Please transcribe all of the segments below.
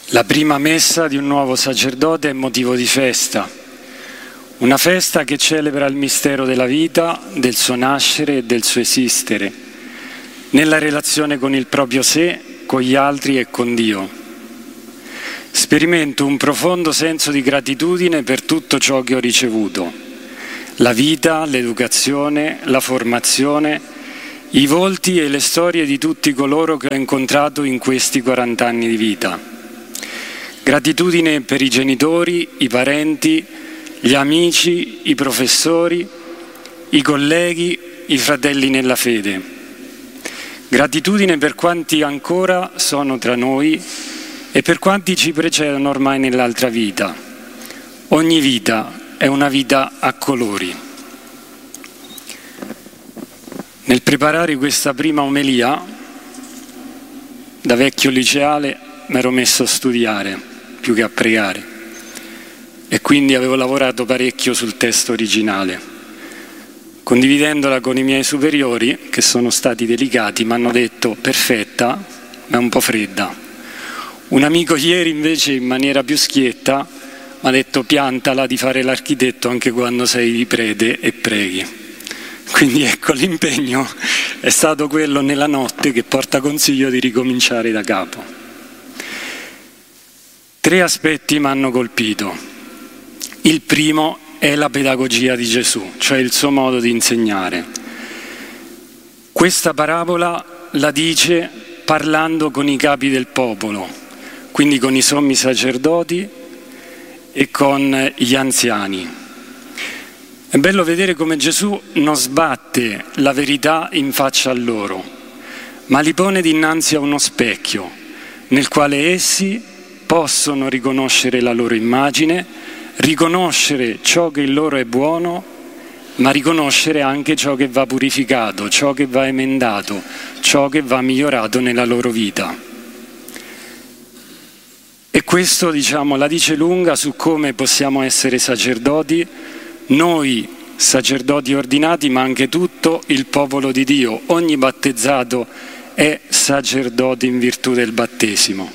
La prima messa di un nuovo sacerdote è motivo di festa, una festa che celebra il mistero della vita, del suo nascere e del suo esistere, nella relazione con il proprio sé, con gli altri e con Dio. Sperimento un profondo senso di gratitudine per tutto ciò che ho ricevuto: la vita, l'educazione, la formazione, i volti e le storie di tutti coloro che ho incontrato in questi 40 anni di vita. Gratitudine per i genitori, i parenti, gli amici, i professori, i colleghi, i fratelli nella fede. Gratitudine per quanti ancora sono tra noi e per quanti ci precedono ormai nell'altra vita. Ogni vita è una vita a colori. Nel preparare questa prima omelia, da vecchio liceale mi ero messo a studiare più che a pregare e quindi avevo lavorato parecchio sul testo originale. Condividendola con i miei superiori, che sono stati delicati, mi hanno detto: perfetta, ma è un po' fredda. Un amico ieri invece, in maniera più schietta, mi ha detto: piantala di fare l'architetto anche quando sei di prete e preghi. Quindi ecco, l'impegno è stato quello nella notte che porta consiglio di ricominciare da capo. 3 aspetti mi hanno colpito. Il primo è la pedagogia di Gesù, cioè il suo modo di insegnare. Questa parabola la dice parlando con i capi del popolo, quindi con i sommi sacerdoti e con gli anziani. È bello vedere come Gesù non sbatte la verità in faccia a loro, ma li pone dinanzi a uno specchio nel quale essi possono riconoscere la loro immagine, riconoscere ciò che in loro è buono, ma riconoscere anche ciò che va purificato, ciò che va emendato, ciò che va migliorato nella loro vita. E questo, la dice lunga su come possiamo essere sacerdoti, noi sacerdoti ordinati, ma anche tutto il popolo di Dio. Ogni battezzato è sacerdote in virtù del battesimo.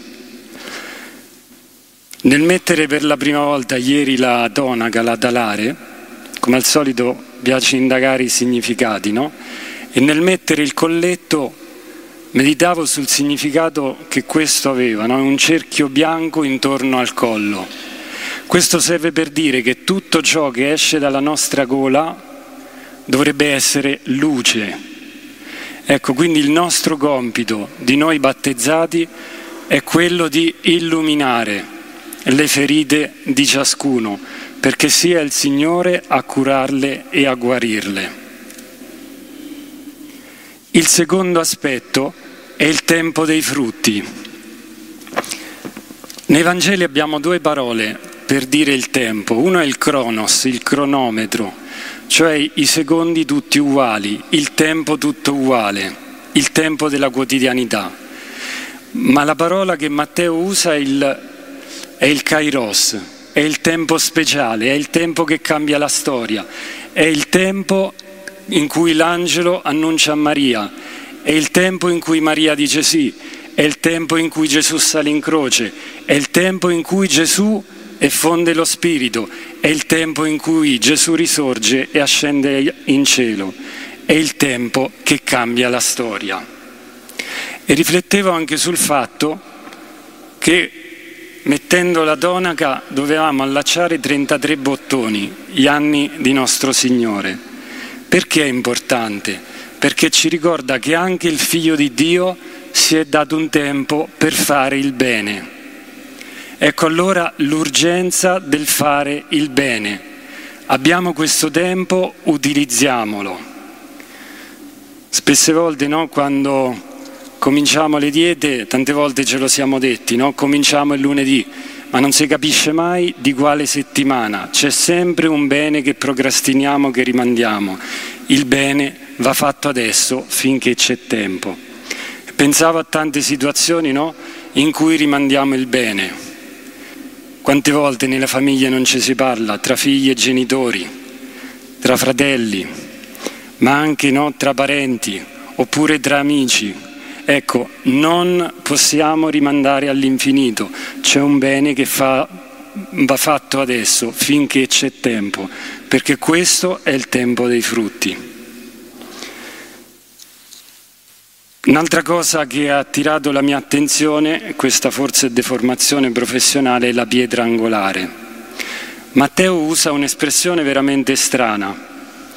Nel mettere per la prima volta ieri la tonaca, la talare, come al solito piace indagare i significati, no? E nel mettere il colletto meditavo sul significato che questo aveva, no? Un cerchio bianco intorno al collo. Questo serve per dire che tutto ciò che esce dalla nostra gola dovrebbe essere luce. Ecco, quindi il nostro compito di noi battezzati è quello di illuminare le ferite di ciascuno, perché sia il Signore a curarle e a guarirle. Il secondo aspetto è il tempo dei frutti. Nei Vangeli abbiamo 2 parole per dire il tempo. Uno è il cronos, il cronometro, cioè i secondi tutti uguali, il tempo tutto uguale, il tempo della quotidianità. Ma la parola che Matteo usa è il kairos, è il tempo speciale, è il tempo che cambia la storia, è il tempo in cui l'angelo annuncia a Maria, è il tempo in cui Maria dice sì, è il tempo in cui Gesù sale in croce, è il tempo in cui Gesù effonde lo Spirito, è il tempo in cui Gesù risorge e ascende in cielo, è il tempo che cambia la storia. E riflettevo anche sul fatto che mettendo la tonaca dovevamo allacciare 33 bottoni, gli anni di nostro Signore. Perché è importante? Perché ci ricorda che anche il Figlio di Dio si è dato un tempo per fare il bene. Ecco allora l'urgenza del fare il bene. Abbiamo questo tempo, utilizziamolo. Spesse volte, no, quando cominciamo le diete, tante volte ce lo siamo detti, no? Cominciamo il lunedì, ma non si capisce mai di quale settimana. C'è sempre un bene che procrastiniamo, che rimandiamo. Il bene va fatto adesso, finché c'è tempo. Pensavo a tante situazioni, no? In cui rimandiamo il bene. Quante volte nelle famiglie non ci si parla, tra figli e genitori, tra fratelli, ma anche, no, tra parenti, oppure tra amici. Ecco, non possiamo rimandare all'infinito, c'è un bene che va fatto adesso, finché c'è tempo, perché questo è il tempo dei frutti. Un'altra cosa che ha attirato la mia attenzione, questa forse deformazione professionale, è la pietra angolare. Matteo usa un'espressione veramente strana,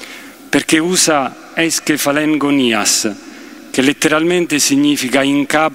perché usa eiskephalengonias, che letteralmente significa in capo